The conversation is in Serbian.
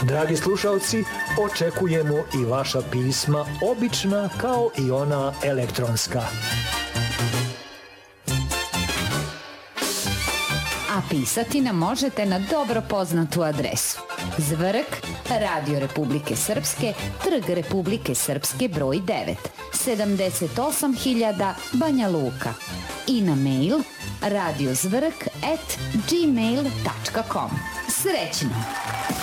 Dragi slušalci, očekujemo i vaša pisma, obična kao i ona elektronska. A pisati nam možete na dobro poznatu adresu: Zvrk, Radio Republike Srpske, Trg Republike Srpske broj 9, 78.000 Banja Luka, i na mail radiozvrk@gmail.com. Srećno!